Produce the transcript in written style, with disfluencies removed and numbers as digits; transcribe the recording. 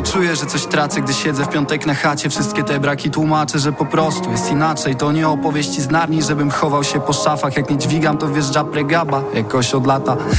Nie czuję, że coś tracę, gdy siedzę w piątek na chacie. Wszystkie te braki tłumaczę, że po prostu jest inaczej. To nie opowieści z Narni, żebym chował się po szafach. Jak nie dźwigam, to wjeżdża pregaba jakoś od lata.